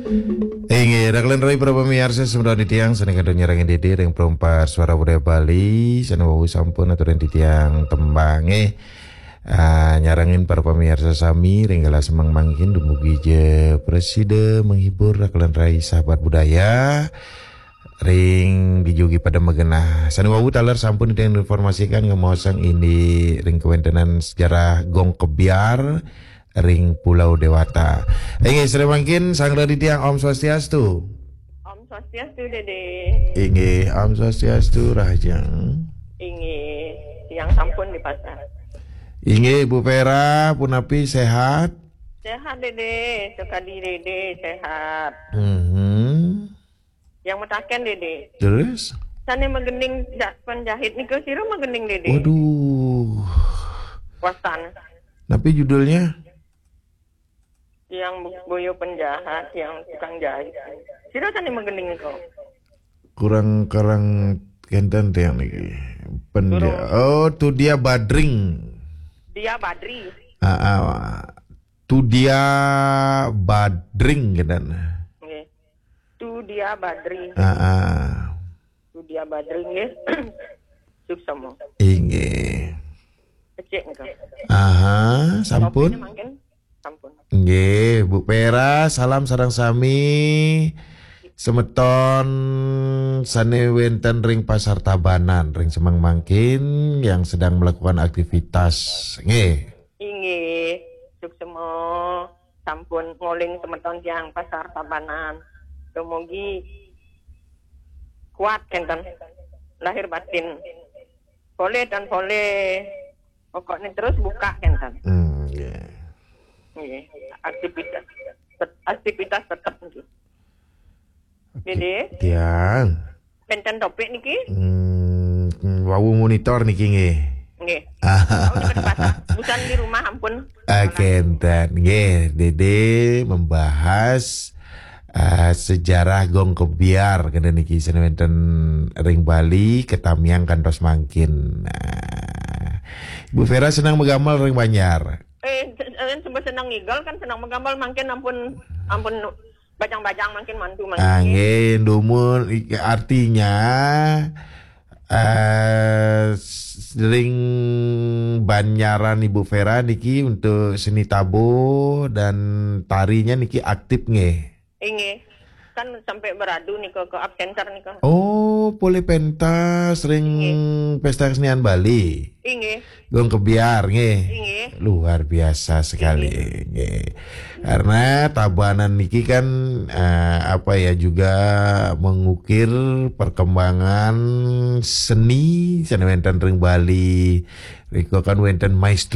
Ingi raglan rai para pemirsa semua di tiang seneng kado nyerangin dede yang perempat suara budaya Bali seneng wau sampun atau di tiang tembange nyarangin para pemirsa sami ringgala semang mangkin dumugi je presiden menghibur raglan rai sahabat budaya ring dijugi pada megenah seneng wau taler sampun yang informasikan ngemosang ini ring kewentenan sejarah gong kebiar ring Pulau Dewata. Ingi sering mungkin sang dari tiang Om Swastiastu. Om Swastiastu Dede. Ingi Om Swastiastu Rajang. Ingi tiang sampun di pasar. Ingi Bu Vera Punapi sehat. Sehat Dede, sekali Dede sehat. Yang metaken Dede. Terus? Sane megening penjahit niko sira megening Dede. Waduh. Wasan. Tapi judulnya? Yang boyo penjahat, yang tukang jahit. Sira sane megening niko. Kurang kenten tiang niki. Oh, tu dia Badring. Dia Badri. Tu dia Badring kan. Nggih. Tu dia Badri. Tu dia Badri nggih. Suksemo. Inggih. Cek niko. Sampun. Sampun. Nggih, Bu Pera, salam sareng sami. Semeton sane wenten ring Pasar Tabanan, ring Semang Mangkin yang sedang melakukan aktivitas. Nggih. Inggih, suksemo sampun ngoling semeton tiang Pasar Tabanan. Dumugi kuat kenten lahir batin. Boleh dan boleh. Pokoknya terus buka kenten. Nggih. Nggih, aktivitas tetap niki. Dede, Tiang. penten topik niki? Wau monitor niki nggih. Nggih. Bukan di rumah ampun. Kenten nggih, Dede membahas sejarah gong kebiar kena niki senenten ring Bali ketamiang kantos mangkin. Bu Vera senang menggambar ring Banjar. Sebab senang ngigol kan senang menggambar mangkin ampun bajang-bajang mangkin mantu mangkin. Angin dumun artinya sering Banyaran Ibu Vera niki untuk seni tabo dan tarinya niki aktif nggih. Inggih. Kan sampai beradu nih ke absenter nih ke. Oh, boleh pentas sering pesta kesenian Bali. Inggih. Gong kebiar nggih. Inggih. Luar biasa sekali nggih. Karena tabanan niki kan juga mengukir perkembangan seni sana wenten ring Bali. Riko kan wenten maestro